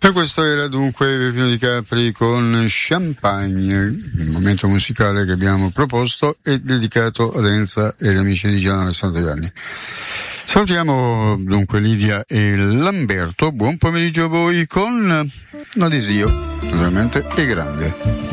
E questo era dunque Peppino Di Capri con Champagne, il momento musicale che abbiamo proposto e dedicato ad Enza e agli amici di Gianni Alessandro Gianni. Salutiamo dunque Lidia e Lamberto, buon pomeriggio a voi con Adesio, naturalmente, e grande.